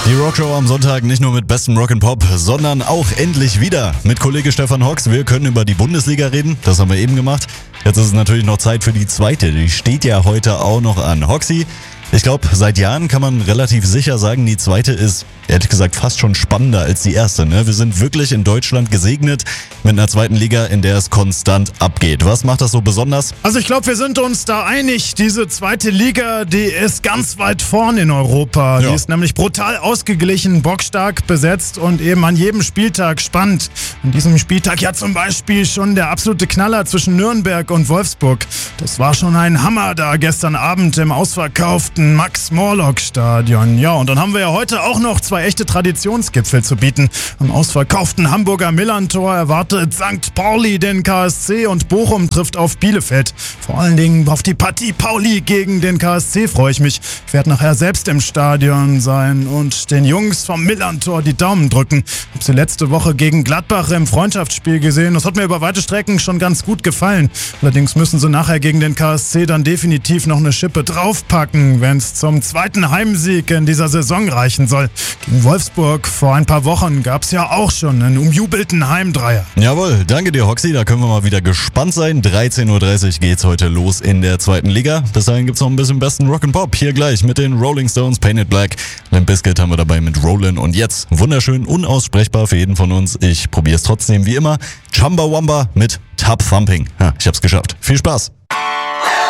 Die Rockshow am Sonntag nicht nur mit bestem Rock'n'Pop, sondern auch endlich wieder mit Kollege Stefan Hocks. Wir können über die Bundesliga reden, das haben wir eben gemacht. Jetzt ist es natürlich noch Zeit für die zweite, die steht ja heute auch noch an. Hoxi, ich glaube, seit Jahren kann man relativ sicher sagen, die zweite ist, ehrlich gesagt, fast schon spannender als die erste. Ne? Wir sind wirklich in Deutschland gesegnet mit einer zweiten Liga, in der es konstant abgeht. Was macht das so besonders? Also ich glaube, wir sind uns da einig. Diese zweite Liga, die ist ganz weit vorn in Europa. Ja. Die ist nämlich brutal ausgeglichen, bockstark besetzt und eben an jedem Spieltag spannend. An diesem Spieltag ja zum Beispiel schon der absolute Knaller zwischen Nürnberg und Wolfsburg. Das war schon ein Hammer da gestern Abend im ausverkauften Max-Morlock-Stadion. Ja, und dann haben wir ja heute auch noch zwei echte Traditionsgipfel zu bieten. Am ausverkauften Hamburger Millerntor erwartet St. Pauli den KSC und Bochum trifft auf Bielefeld. Vor allen Dingen auf die Partie Pauli gegen den KSC freue ich mich. Ich werde nachher selbst im Stadion sein und den Jungs vom Millerntor die Daumen drücken. Hab sie letzte Woche gegen Gladbach im Freundschaftsspiel gesehen. Das hat mir über weite Strecken schon ganz gut gefallen. Allerdings müssen sie nachher gegen den KSC dann definitiv noch eine Schippe draufpacken, wenn es zum zweiten Heimsieg in dieser Saison reichen soll. Gegen Wolfsburg vor ein paar Wochen gab es ja auch schon einen umjubelten Heimdreier. Jawohl, danke dir Hoxi, da können wir mal wieder gespannt sein. 13.30 Uhr geht's heute los in der zweiten Liga. Bis dahin gibt's noch ein bisschen besten Rock'n'Pop. Hier gleich mit den Rolling Stones, Painted Black. Limp Bizkit haben wir dabei mit Rollin'. Und jetzt, wunderschön, unaussprechbar für jeden von uns. Ich probiere es trotzdem wie immer. Chumbawamba mit Tub Thumping. Ja, ich hab's geschafft. Viel Spaß!